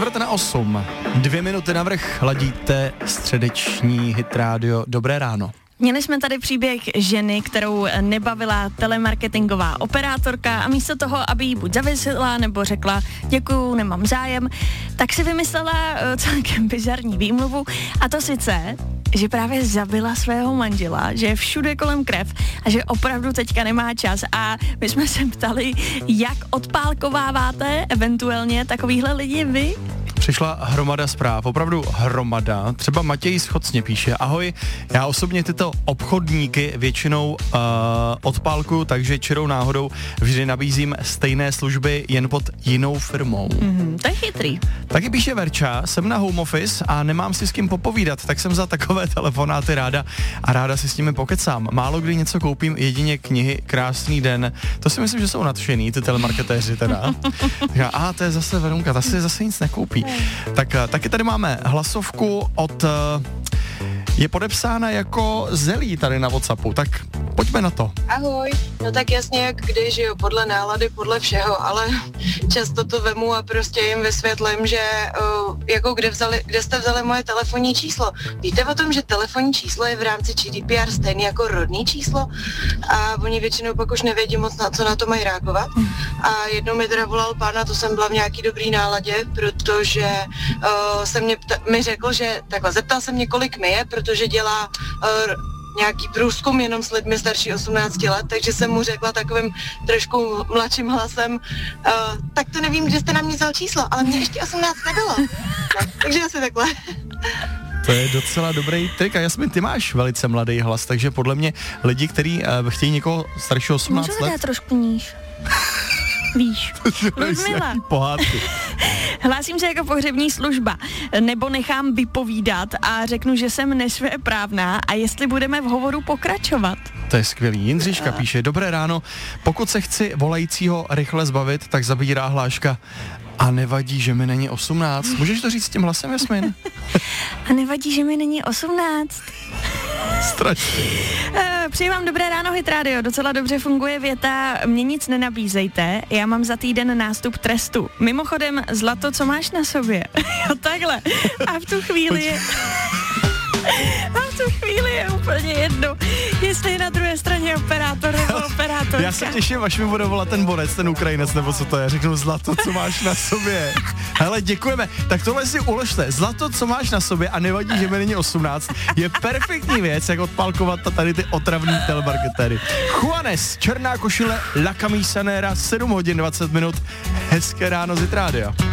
7:45. 2 minuty navrch, ladíte středeční hit rádio. Dobré ráno. Měli jsme tady příběh ženy, kterou nebavila telemarketingová operátorka a místo toho, aby jí buď zavěsila nebo řekla děkuju, nemám zájem, tak si vymyslela celkem bizarní výmluvu, a to sice, že právě zabila svého manžela, že je všude kolem krev a že opravdu teďka nemá čas. A my jsme se ptali, jak odpálkováváte eventuálně takovýhle lidi vy? Přišla hromada zpráv, opravdu hromada. Třeba Matěj z Chocně píše: ahoj, já osobně tyto obchodníky většinou odpálkuju, takže čirou náhodou vždy nabízím stejné služby jen pod jinou firmou. To je chytrý. Taky píše Verča: jsem na home office a nemám si s kým popovídat, tak jsem za takové telefonáty ráda si s nimi pokecám. Málo kdy něco koupím, jedině knihy. Krásný den. To si myslím, že jsou nadšený, ty telemarketéři teda. To je zase Verunka, ta si zase nic nekoupí. Tak taky tady máme hlasovku od... je podepsána jako Zelí tady na WhatsAppu, tak pojďme na to. Ahoj, no tak jasně jak kdy, že jo, podle nálady, podle všeho, ale často to vemu a prostě jim vysvětlím, že jako kde jste vzali moje telefonní číslo. Víte o tom, že telefonní číslo je v rámci GDPR stejný jako rodný číslo a oni většinou pak už nevědí moc na co na to mají reagovat. A jednou mi teda volal pán a to jsem byla v nějaký dobrý náladě, protože mi řekl, že takhle, zeptal se mě, kolik mi je, protože dělá nějaký průzkum jenom s lidmi starší 18 let, takže jsem mu řekla takovým trošku mladším hlasem, tak to nevím, kde jste na mě vzal číslo, ale mě ještě 18 nebylo. No, takže asi takhle. To je docela dobrý trik a Jasmin, ty máš velice mladý hlas, takže podle mě lidi, kteří chtějí někoho staršího 18 let... Můžu trošku níž? Víš, Ludmila. Hlásím se jako pohřební služba, nebo nechám vypovídat a řeknu, že jsem nesvéprávná a jestli budeme v hovoru pokračovat. To je skvělý. Jindřiška píše: dobré ráno, pokud se chci volajícího rychle zbavit, tak zabírá hláška: a nevadí, že mi není 18. Můžeš to říct s tím hlasem, Jasmin? A nevadí, že mi není 18. Strašně. Přeji vám dobré ráno, Hit Radio. Docela dobře funguje věta: mě nic nenabízejte, já mám za týden nástup trestu. Mimochodem, zlato, co máš na sobě? Jo, takhle. A v tu chvíli je úplně jedno, jestli je na druhé straně operátor nebo operátorka. Já se těším, až mi bude volat ten borec, ten Ukrajinec, nebo co to je. Řeknu: zlato, co máš na sobě. Hele, děkujeme. Tak tohle si uložte. Zlato, co máš na sobě a nevadí, že mi není 18, je perfektní věc, jak odpálkovat tady ty otravný telemarketéry. Juanes, černá košile, La Camisanera, 7:20. Hezké ráno z Hit Rádia.